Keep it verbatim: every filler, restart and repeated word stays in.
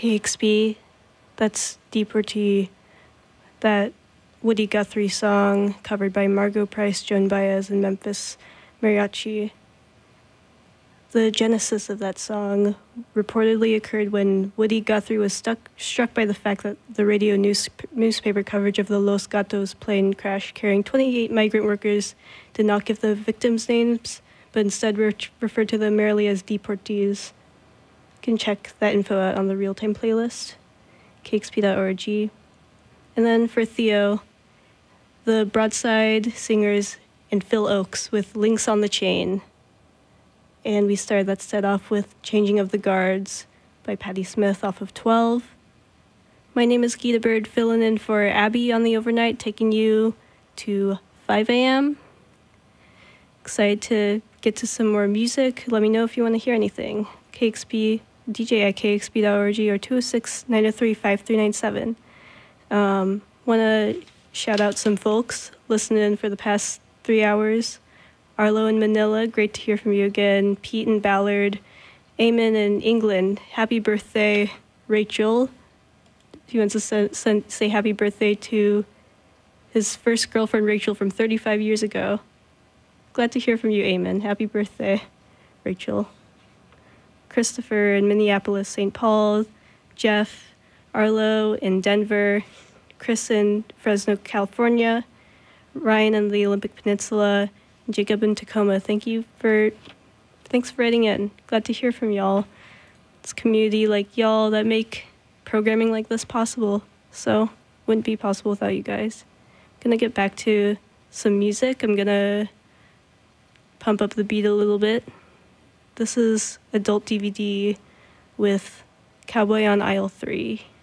K X B, that's Deportee, that Woody Guthrie song covered by Margo Price, Joan Baez, and Memphis Mariachi. The genesis of that song reportedly occurred when Woody Guthrie was stuck, struck by the fact that the radio news, newspaper coverage of the Los Gatos plane crash carrying twenty-eight migrant workers did not give the victims' names, but instead re- referred to them merely as deportees. You can check that info out on the real-time playlist, k x p dot org. And then for Theo, the Broadside Singers and Phil Oakes with Links on the Chain. And we started that set off with Changing of the Guards by Patti Smith off of twelve. My name is Gita Bird, filling in for Abby on the overnight, taking you to five a.m. Excited to get to some more music. Let me know if you want to hear anything. K X P, D J at k x p dot org or two oh six, nine oh three, five three nine seven. Um, want to shout out some folks listening in for the past three hours. Arlo in Manila, great to hear from you again. Pete and Ballard. Eamon in England, happy birthday, Rachel. He wants to send, send, say happy birthday to his first girlfriend, Rachel, from thirty-five years ago. Glad to hear from you, Eamon. Happy birthday, Rachel. Christopher in Minneapolis, Saint Paul. Jeff, Arlo in Denver. Chris in Fresno, California. Ryan in the Olympic Peninsula. Jacob in Tacoma, thank you for, thanks for writing in. Glad to hear from y'all. It's community like y'all that make programming like this possible. So, wouldn't be possible without you guys. Gonna get back to some music. I'm gonna pump up the beat a little bit. This is Adult D V D with Cowboy on Aisle three.